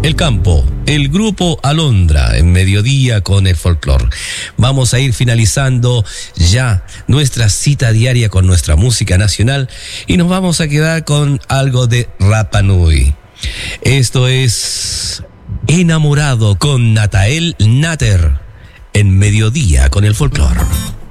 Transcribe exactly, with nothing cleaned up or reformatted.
El Campo, el grupo Alondra, en Mediodía con el folclor. Vamos a ir finalizando ya nuestra cita diaria con nuestra música nacional y nos vamos a quedar con algo de Rapa Nui. Esto es Enamorado con Natael Natter en Mediodía con el folclor.